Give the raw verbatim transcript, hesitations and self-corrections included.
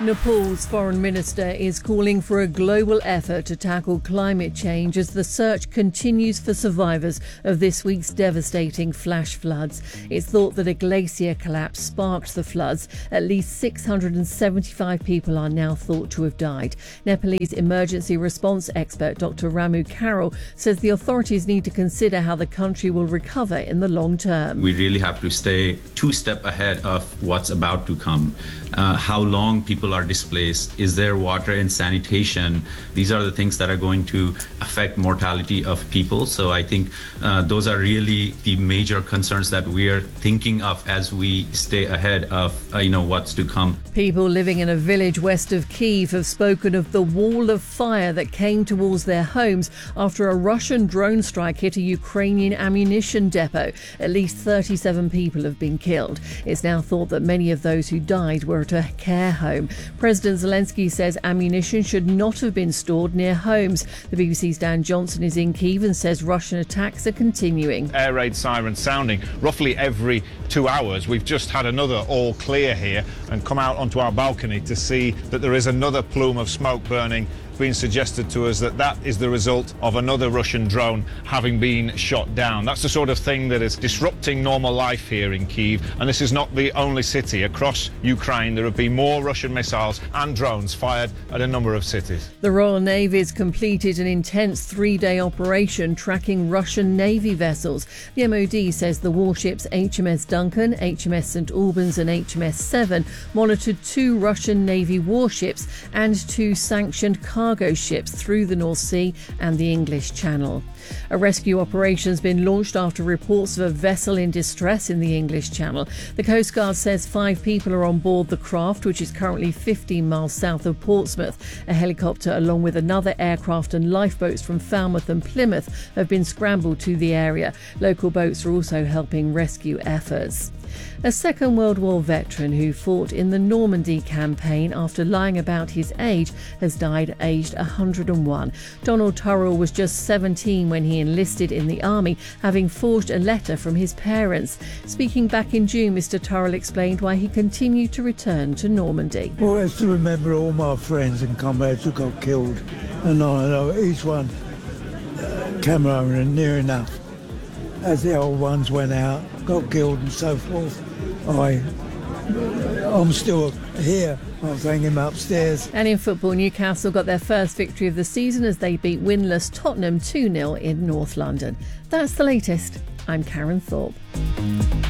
Nepal's foreign minister is calling for a global effort to tackle climate change as the search continues for survivors of this week's devastating flash floods. It's thought that a glacier collapse sparked the floods. At least six hundred seventy-five people are now thought to have died. Nepalese emergency response expert Doctor Ramu Carroll says the authorities need to consider how the country will recover in the long term. We really have to stay two steps ahead of what's about to come. Uh, how long people are displaced, is there water and sanitation? These are the things that are going to affect mortality of people. So I think uh, those are really the major concerns that we are thinking of as we stay ahead of uh, you know what's to come. People living in a village west of Kyiv have spoken of the wall of fire that came towards their homes after a Russian drone strike hit a Ukrainian ammunition depot. At least thirty-seven people have been killed. It's now thought that many of those who died were at a care home. President Zelensky says ammunition should not have been stored near homes. The B B C's Dan Johnson is in Kyiv and says Russian attacks are continuing. Air raid sirens sounding roughly every two hours. We've just had another all clear here and come out onto our balcony to see that there is another plume of smoke burning. Been suggested to us that that is the result of another Russian drone having been shot down. That's the sort of thing that is disrupting normal life here in Kyiv, and this is not the only city. Across Ukraine there have been more Russian missiles and drones fired at a number of cities. The Royal Navy has completed an intense three-day operation tracking Russian Navy vessels. The M O D says the warships H M S Duncan, H M S Saint Albans and H M S Seven monitored two Russian Navy warships and two sanctioned cargo ships through the North Sea and the English Channel. A rescue operation has been launched after reports of a vessel in distress in the English Channel. The Coast Guard says five people are on board the craft, which is currently fifteen miles south of Portsmouth. A helicopter along with another aircraft and lifeboats from Falmouth and Plymouth have been scrambled to the area. Local boats are also helping rescue efforts. A Second World War veteran who fought in the Normandy campaign after lying about his age has died aged one hundred and one. Donald Turrell was just seventeen when he enlisted in the army, having forged a letter from his parents. Speaking back in June, Mister Turrell explained why he continued to return to Normandy. Well, it's to remember all my friends and comrades who got killed, and I know each one uh, came over and near enough. As the old ones went out, got killed and so forth, I, I'm still here. I'm thanking him upstairs. And in football, Newcastle got their first victory of the season as they beat winless Tottenham two nil in North London. That's the latest. I'm Karen Thorpe.